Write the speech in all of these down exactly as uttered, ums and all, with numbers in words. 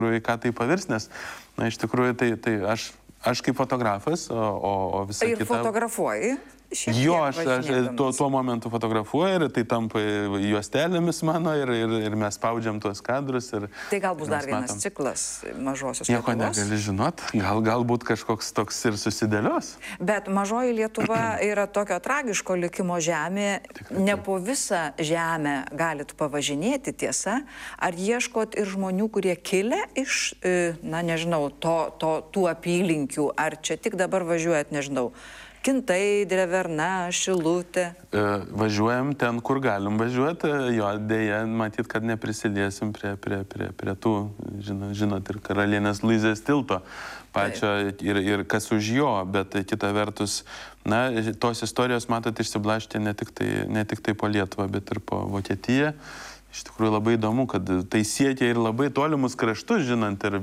į ką tai pavirs, nes, na, iš tikrųjų, tai, tai aš, aš kaip fotografas, o, o visa ir kita... Ir fotografuoji? Jo, aš, aš tuo, tuo momentu fotografuoju ir tai tampa juostelėmis mano ir, ir, ir mes spaudžiam tuos kadrus. Ir, tai gal bus dar vienas matom. Ciklas Mažosios Nieko Lietuvos? Nieko negali žinot, gal, galbūt kažkoks toks ir susidėlios. Bet Mažoji Lietuva yra tokio tragiško likimo žemė, tikrai, ne po visą žemę galit pavažinėti, tiesa. Ar ieškot ir žmonių, kurie kilę iš, na nežinau, to, to, tų apylinkių, ar čia tik dabar važiuojat, nežinau, Kintai, Dreverna, Šilutė. E, važiuojam ten, kur galim važiuoti, jo dėja, matyt, kad neprisidėsim prie, prie, prie, prie tų, žinot, žinot, ir Karalienės Luizės tilto pačio ir, ir kas už jo, bet kita vertus, na, tos istorijos, matot, išsiblaškė ne tik tai, ne tik tai po Lietuvą, bet ir po Vokietiją. Iš tikrųjų labai įdomu, kad tai siekia ir labai tolimus kraštus, žinant, ir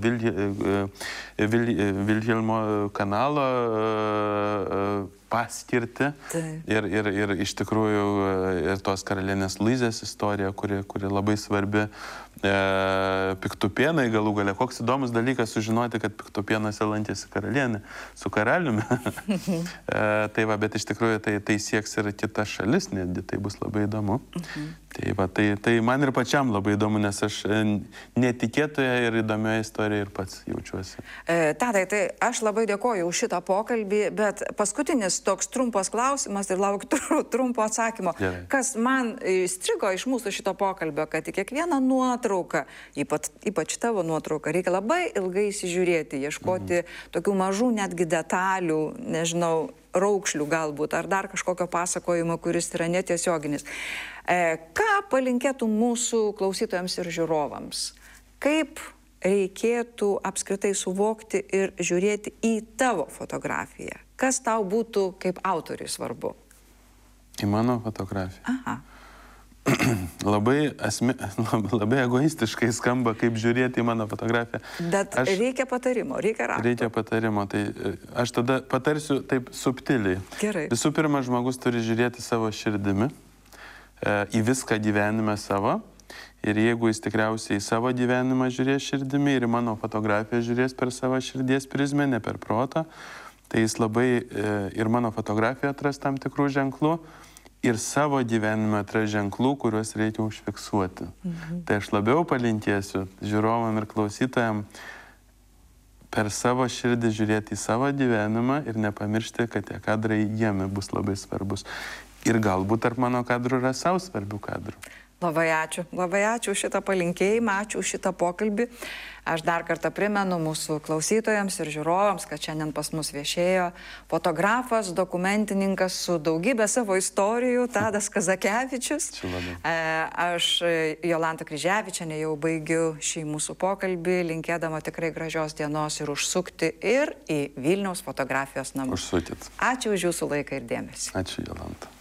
Vilhelmo kanalo paskirti. Ir, ir, ir iš tikrųjų ir tos Karalienės Luizės istorija, kuri, kuri labai svarbi. E, Piktupėnai galų gale. Koks įdomus dalykas sužinoti, kad Piktupėnuose lankėsi karalienė su karaliumi. e, tai va, bet iš tikrųjų tai, tai sieks ir kita šalis, netgi tai bus labai įdomu. Mhm. Tai, va, tai, tai man ir pačiam labai įdomu, nes aš netikėtoje ir įdomioje istorijoje ir pats jaučiuosi. E, Tadai, tai aš labai dėkoju už šitą pokalbį, bet paskutinis toks trumpas klausimas ir laukiu trumpo atsakymo. Gerai. Kas man įstrigo iš mūsų šito pokalbio, kad į kiekvieną nuotrauką, ypač, ypač tavo nuotrauką, reikia labai ilgai įsižiūrėti, ieškoti mhm. tokių mažų netgi detalių, nežinau, raukšlių galbūt, ar dar kažkokio pasakojimo, kuris yra netiesioginis. E, ką palinkėtų mūsų klausytojams ir žiūrovams? Kaip reikėtų apskritai suvokti ir žiūrėti į tavo fotografiją? Kas tau būtų kaip autoriui svarbu? Į mano fotografiją? Aha. Labai, asme, labai egoistiškai skamba, kaip žiūrėti į mano fotografiją. Bet aš, reikia patarimo, reikia rakto. Reikia patarimo, tai aš tada patarsiu taip subtiliai. Gerai. Visų pirma, žmogus turi žiūrėti savo širdimi, į viską gyvenime savo. Ir jeigu jis tikriausiai į savo gyvenimą žiūrės širdimi ir į mano fotografiją žiūrės per savo širdies prizmę, ne per protą, tai jis labai ir mano fotografiją atras tam tikrų ženklų, ir savo gyvenime atras ženklų, kuriuos reikia užfiksuoti. Mhm. Tai aš labiau palinkėsiu žiūrovam ir klausytojam per savo širdį žiūrėti į savo gyvenimą ir nepamiršti, kad tie kadrai jame bus labai svarbus. Ir galbūt tarp mano kadrų yra savo svarbių kadrų. Labai ačiū. Labai ačiū už šitą palinkėjimą, ačiū už šitą pokalbį. Aš dar kartą primenu mūsų klausytojams ir žiūrovams, kad šiandien pas mus viešėjo fotografas, dokumentininkas su daugybė savo istorijų, Tadas Kazakevičius. Aš, Jolanta Kryževičienė, jau baigiu šį mūsų pokalbį, linkėdama tikrai gražios dienos ir užsukti ir į Vilniaus fotografijos namus. Užsukit. Ačiū už jūsų laiką ir dėmesį. Ačiū, Jolanta.